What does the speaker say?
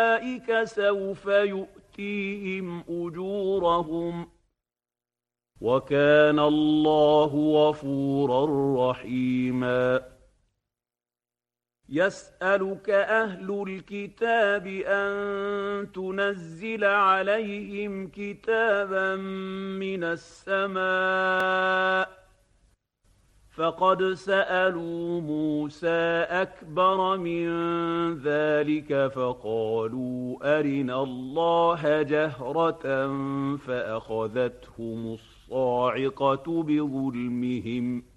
أولئك سوف يؤتيهم أجورهم وكان الله غفورا رحيما يسألك أهل الكتاب أن تنزل عليهم كتابا من السماء فقد سألوا موسى أكبر من ذلك فقالوا أرنا الله جهرة فأخذتهم الصاعقة بظلمهم